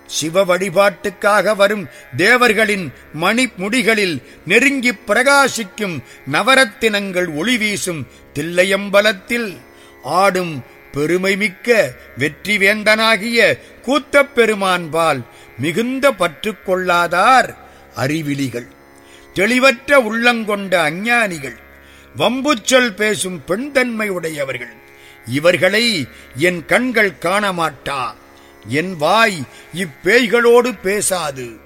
சிவ வழிபாட்டுக்காக வரும் தேவர்களின் மணிமுடிகளில் நெருங்கிப் பிரகாசிக்கும் நவரத்தினங்கள் ஒளி வீசும் தில்லையம்பலத்தில் ஆடும் பெருமைமிக்க வெற்றிவேந்தனாகிய கூத்தப் பெருமான்பால் மிகுந்த பற்று கொள்ளாதார் அறிவிலிகள், தெளிவற்ற உள்ளங்கொண்ட அஞ்ஞானிகள், வம்புச்சொல் பேசும் பெண்தன்மை உடையவர்கள். இவர்களை என் கண்கள் காணமாட்டா, என் வாய் இப்பேய்களோடு பேசாது.